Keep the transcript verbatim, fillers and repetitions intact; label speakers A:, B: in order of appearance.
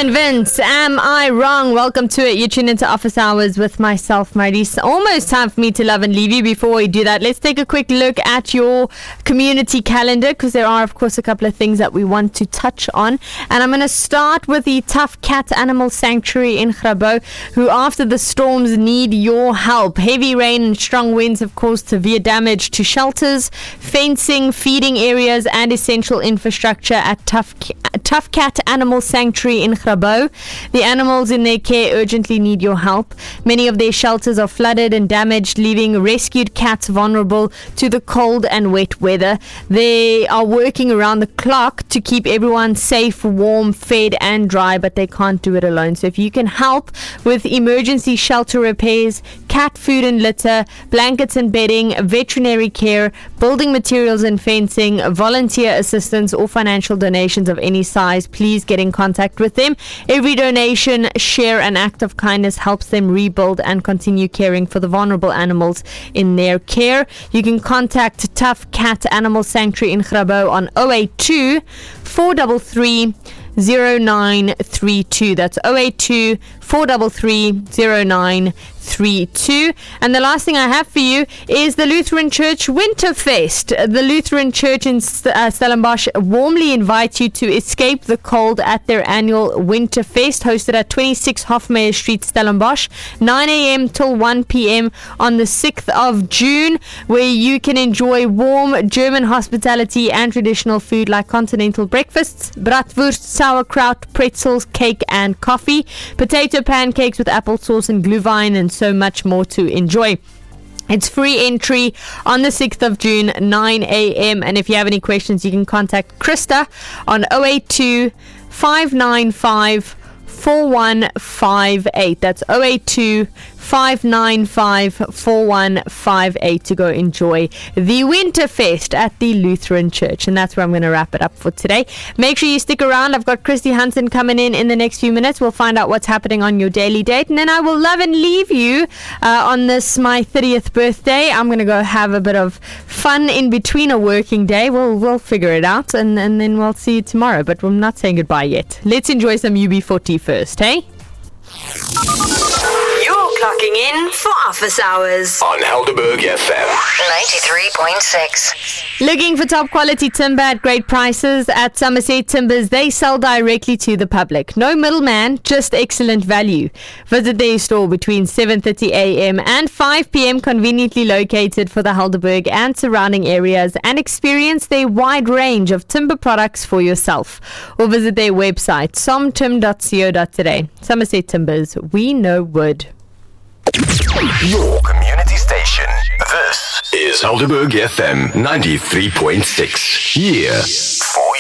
A: and Vince, am I wrong? Welcome to it. You tune into Office Hours with myself, Maris. Almost time for me to love and leave you. Before we do that, let's take a quick look at your community calendar, because there are, of course, a couple of things that we want to touch on. And I'm going to start with the Tough Cat Animal Sanctuary in Grabouw, who after the storms need your help. Heavy rain and strong winds have caused severe damage to shelters, fencing, feeding areas, and essential infrastructure at Tough, Tough Cat Animal Sanctuary in Grabouw. The animals in their care urgently need your help. Many of their shelters are flooded and damaged, leaving rescued cats vulnerable to the cold and wet weather. They are working around the clock to keep everyone safe, warm, fed and dry, but they can't do it alone. So if you can help with emergency shelter repairs, cat food and litter, blankets and bedding, veterinary care, building materials and fencing, volunteer assistance or financial donations of any size, please get in contact with them. Every donation, share, and act of kindness helps them rebuild and continue caring for the vulnerable animals in their care. You can contact Tough Cat Animal Sanctuary in Grabouw on oh eight two, four three three, oh nine three two. That's oh eight two, four three three, oh nine three two. And the last thing I have for you is the Lutheran Church Winterfest. The Lutheran Church in uh, Stellenbosch warmly invites you to escape the cold at their annual Winterfest, hosted at twenty-six Hofmeyer Street, Stellenbosch, nine a.m. till one p.m. on the sixth of June, where you can enjoy warm German hospitality and traditional food like continental breakfasts, bratwurst, sauerkraut, pretzels, cake and coffee, potato pancakes with applesauce and glühwein, and so much more to enjoy. It's free entry on the sixth of June, nine a.m. And if you have any questions, you can contact Krista on oh eight two, five nine five, four one five eight. That's oh eight two, five nine five, four one five eight to go enjoy the Winterfest at the Lutheran Church. And that's where I'm going to wrap it up for today. Make sure you stick around. I've got Christy Hansen coming in in the next few minutes. We'll find out what's happening on your daily date. And then I will love and leave you uh, on this, my thirtieth birthday. I'm going to go have a bit of fun in between a working day. We'll, we'll figure it out. And, and then we'll see you tomorrow. But we're not saying goodbye yet. Let's enjoy some U B forty first, hey?
B: Clocking in for Office Hours
C: on Helderberg F M
B: ninety-three point six.
A: Looking for top quality timber at great prices? At Somerset Timbers, they sell directly to the public. No middleman, just excellent value. Visit their store between seven thirty a.m. and five p.m. conveniently located for the Helderberg and surrounding areas, and experience their wide range of timber products for yourself. Or visit their website somtim dot co dot za. Somerset Timbers, we know wood.
C: Your community station. This is Helderberg F M ninety-three point six. Here for